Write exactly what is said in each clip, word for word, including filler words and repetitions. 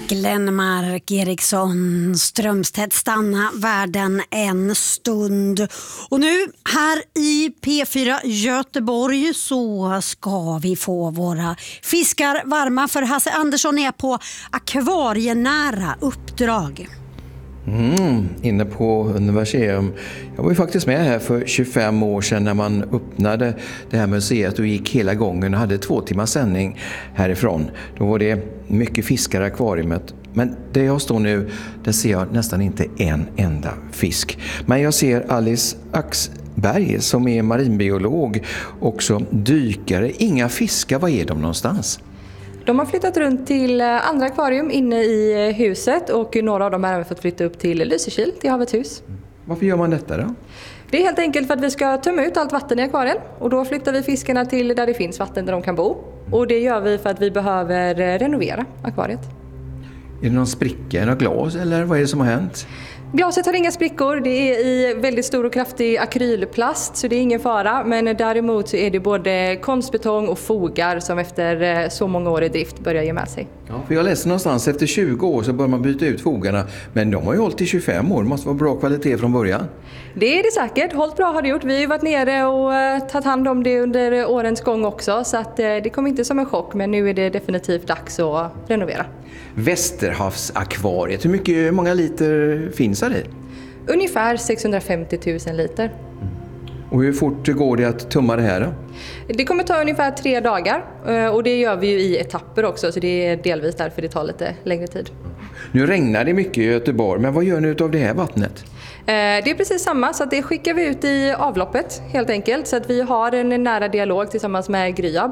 Glenmark Eriksson Strömstedt, stanna världen en stund. Och nu här i P fyra Göteborg så ska vi få våra fiskar varma, för Hasse Andersson är på akvarienära uppdrag. Mm, inne på Universium. Jag var ju faktiskt med här för tjugofem år sedan när man öppnade det här museet och gick hela gången och hade två timmars sändning härifrån. Då var det mycket fiskar i akvariet. Men där jag står nu, där ser jag nästan inte en enda fisk. Men jag ser Alice Axberg som är marinbiolog, också dykare. Inga fiskar, var är de någonstans? De har flyttat runt till andra akvarium inne i huset och några av dem har även fått flytta upp till Lysekil, till Havets hus. Varför gör man detta då? Det är helt enkelt för att vi ska tömma ut allt vatten i akvarien och då flyttar vi fiskarna till där det finns vatten där de kan bo. Och det gör vi för att vi behöver renovera akvariet. Är det någon spricka, något glas eller vad är det som har hänt? Glaset har inga sprickor, det är i väldigt stor och kraftig akrylplast så det är ingen fara. Men däremot så är det både konstbetong och fogar som efter så många år i drift börjar ge med sig. Ja, för jag läste någonstans efter tjugo år så börjar man byta ut fogarna. Men de har ju hållit i tjugofem år, det måste vara bra kvalitet från början. Det är det säkert, hållit bra har det gjort. Vi har ju varit nere och tagit hand om det under årens gång också. Så att det kom inte som en chock, men nu är det definitivt dags att renovera. Västerhavsakvariet, hur mycket, hur många liter finns det i? Ungefär sexhundrafemtio tusen liter. Och hur fort går det att tumma det här då? Det kommer ta ungefär tre dagar och det gör vi ju i etapper också, så det är delvis därför det tar lite längre tid. Nu regnar det mycket i Göteborg, men vad gör ni av det här vattnet? Det är precis samma, så att det skickar vi ut i avloppet helt enkelt. Så att vi har en nära dialog tillsammans med Gryab.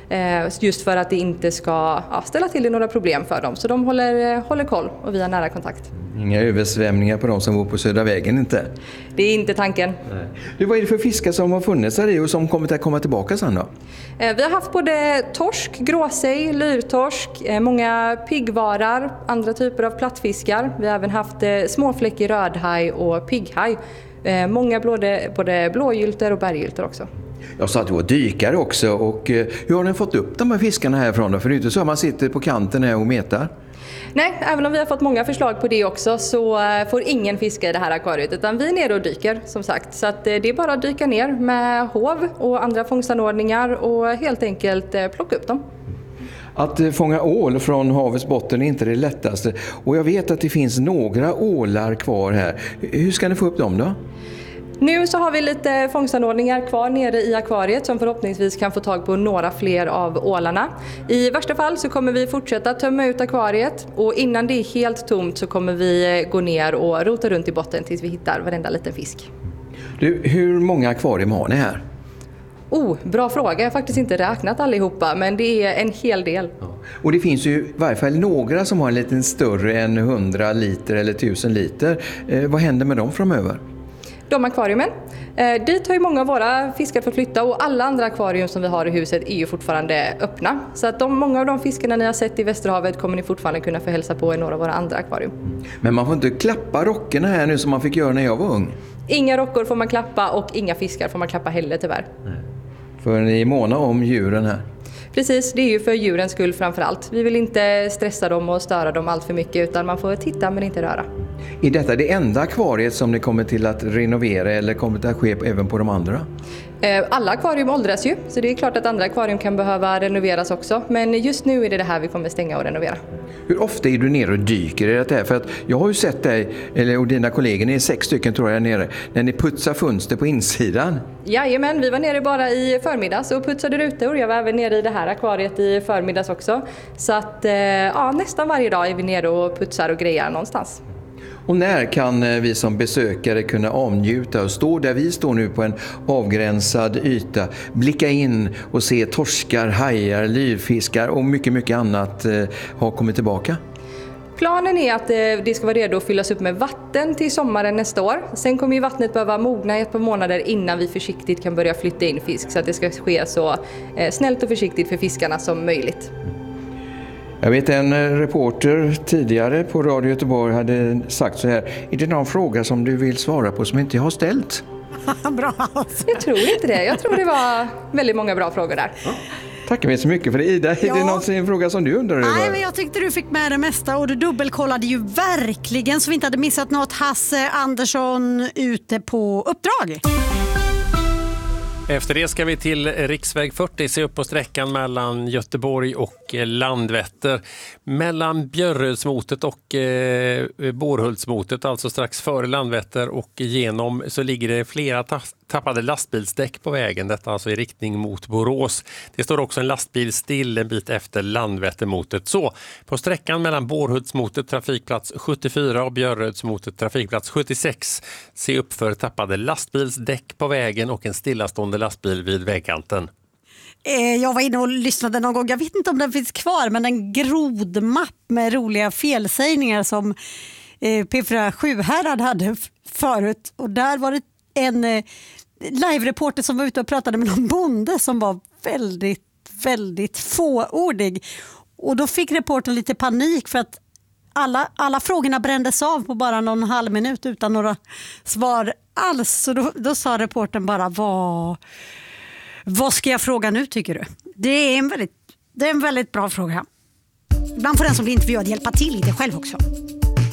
Just för att det inte ska ja, ställa till några problem för dem. Så de håller, håller koll och vi har nära kontakt. Inga översvämningar på de som bor på Södra vägen inte? Det är inte tanken. Nej. Du, vad är det för fiskar som har funnits här och som kommer att komma tillbaka sen då? Vi har haft både torsk, gråsej, lyrtorsk, många piggvarar, andra typer av plattfiskar. Vi har även haft småfläckig rödhaj och pigghaj. Många både, både blågylter och berggylter också. Jag sa att du var dykare också, och hur har ni fått upp de här fiskarna härifrån då? För det är inte så att man sitter på kanten här och metar. Nej, även om vi har fått många förslag på det också så får ingen fiska i det här akvariet, utan vi är nere och dyker som sagt. Så att det är bara att dyka ner med hov och andra fångstanordningar och helt enkelt plocka upp dem. Att fånga ål från havets botten är inte det lättaste, och jag vet att det finns några ålar kvar här. Hur ska ni få upp dem då? Nu så har vi lite fångstanordningar kvar nere i akvariet som förhoppningsvis kan få tag på några fler av ålarna. I värsta fall så kommer vi fortsätta tömma ut akvariet, och innan det är helt tomt så kommer vi gå ner och rota runt i botten tills vi hittar varenda liten fisk. Du, hur många akvarium har ni här? Oh, bra fråga. Jag har faktiskt inte räknat allihopa, men det är en hel del. Ja. Och det finns ju i varje fall några som har en liten större än hundra liter eller tusen liter. Eh, vad händer med dem framöver? De akvariumen. Eh, dit har ju många av våra fiskar fått flytta, och alla andra akvarium som vi har i huset är ju fortfarande öppna. Så att de, många av de fiskarna ni har sett i Västerhavet kommer ni fortfarande kunna få hälsa på i några av våra andra akvarium. Men man får inte klappa rockorna här nu som man fick göra när jag var ung? Inga rockor får man klappa, och inga fiskar får man klappa heller tyvärr. Nej. För ni är måna om djuren här? Precis, det är ju för djurens skull framför allt. Vi vill inte stressa dem och störa dem allt för mycket, utan man får titta men inte röra. Är detta det enda akvariet som ni kommer till att renovera, eller kommer det att ske även på de andra? Alla akvarium åldras ju, så det är klart att andra akvarium kan behöva renoveras också. Men just nu är det det här vi kommer stänga och renovera. Hur ofta är du nere och dyker i det här? För att jag har ju sett dig, eller och dina kollegor, ni är sex stycken tror jag nere, när ni putsar fönster på insidan. Jajamän, vi var nere bara i förmiddags och putsade rutor. Jag var även nere i det här akvariet i förmiddags också. Så att ja, nästan varje dag är vi nere och putsar och grejar någonstans. Och när kan vi som besökare kunna avnjuta och stå där vi står nu på en avgränsad yta, blicka in och se torskar, hajar, lyrfiskar och mycket, mycket annat eh, har kommit tillbaka? Planen är att det ska vara redo att fyllas upp med vatten till sommaren nästa år. Sen kommer ju vattnet behöva mogna i ett par månader innan vi försiktigt kan börja flytta in fisk, så att det ska ske så snällt och försiktigt för fiskarna som möjligt. Jag vet en reporter tidigare på Radio Göteborg hade sagt så här: är det någon fråga som du vill svara på som inte jag har ställt? Bra. Jag tror inte det. Jag tror det var väldigt många bra frågor där. Ja. Tack. tackar mig så mycket för det. Ida, är Ja. det någonsin en fråga som du undrar över? Nej, men jag tyckte du fick med det mesta och du dubbelkollade ju verkligen så vi inte hade missat något. Hasse Andersson ute på uppdrag. Efter det ska vi till riksväg fyrtio, se upp på sträckan mellan Göteborg och Landvetter. Mellan Björrödsmotet och eh, Borhultsmotet, alltså strax före Landvetter och igenom, så ligger det flera ta- tappade lastbilsdäck på vägen. Detta alltså i riktning mot Borås. Det står också en lastbil still en bit efter Landvettermotet. Så på sträckan mellan Borhultsmotet trafikplats sjuttiofyra och Björrödsmotet trafikplats sjuttiosex, se upp för tappade lastbilsdäck på vägen och en stillastående lastbil vid vägkanten. Jag var inne och lyssnade någon gång, jag vet inte om den finns kvar, men en grodmapp med roliga felsägningar som P fyra Sjuhärad hade förut. Och där var det en live-reporter som var ute och pratade med någon bonde som var väldigt, väldigt fåordig. Och då fick reportern lite panik för att alla, alla frågorna brändes av på bara någon halv minut utan några svar alls. Så då, då sa reportern bara, vad... Vad ska jag fråga nu tycker du? Det är en väldigt, det är en väldigt bra fråga. Ibland får den som blir intervjuad hjälpa till lite själv också.